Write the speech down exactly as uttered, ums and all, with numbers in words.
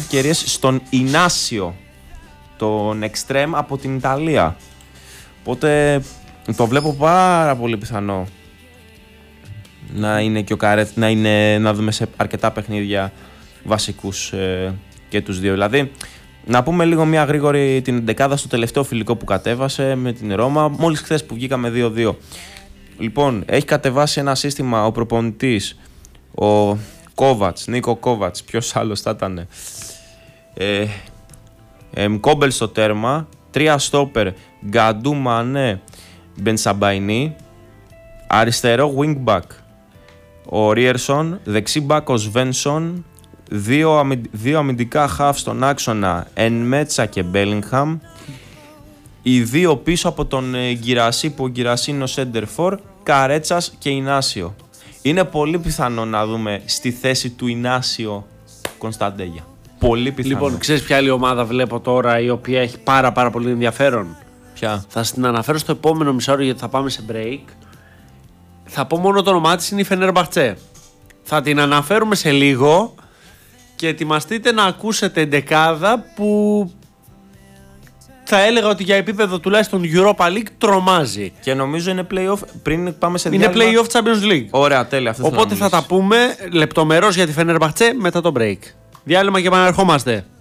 ευκαιρίες στον Ινάσιο, τον εξτρέμ από την Ιταλία. Οπότε το βλέπω πάρα πολύ πιθανό να είναι και ο Καρέτ, να, είναι, να δούμε σε αρκετά παιχνίδια βασικούς ε, και τους δύο. Δηλαδή, να πούμε λίγο μια γρήγορη την εντεκάδα στο τελευταίο φιλικό που κατέβασε με την Ρώμα, μόλις χθες που βγήκαμε δύο δύο. Λοιπόν, έχει κατεβάσει ένα σύστημα ο προπονητής, ο Κόβατς, Νίκο Κόβατς, ποιος άλλος θα ήταν. Ε, ε, Κόμπελ στο τέρμα, τρία στόπερ, Γκαντού, Μανέ, Μπενσαμπαϊνί, αριστερό wingback ο Ρίερσον, δεξί μπακ ο Σβένσον, δύο, αμυ... δύο αμυντικά χαφ στον άξονα Ενμέτσα και Μπέλιγχαμ, οι δύο πίσω από τον Γκυρασί που ο Γκυρασί είναι ο Σέντερφορ, Καρέτσας και Ινάσιο. Είναι πολύ πιθανό να δούμε στη θέση του Ινάσιο Κωνσταντέγια. Πολύ πιθανό. Λοιπόν, ξέρεις ποια άλλη ομάδα βλέπω τώρα η οποία έχει πάρα πάρα πολύ ενδιαφέρον? Ποια? Θα την αναφέρω στο επόμενο μισάωρο γιατί θα πάμε σε break. Θα πω μόνο το όνομά της, είναι η Φενέρμπαχτσε. Θα την αναφέρουμε σε λίγο και ετοιμαστείτε να ακούσετε εντεκάδα που θα έλεγα ότι για επίπεδο τουλάχιστον Europa League τρομάζει. Και νομίζω είναι play-off πριν πάμε σε είναι διάλειμμα. Είναι play-off Champions League. Ωραία, τέλεια. Αυτό Οπότε θα τα πούμε λεπτομερώς για τη Φενέρμπαχτσε μετά το break. Διάλειμμα και επαναρχόμαστε.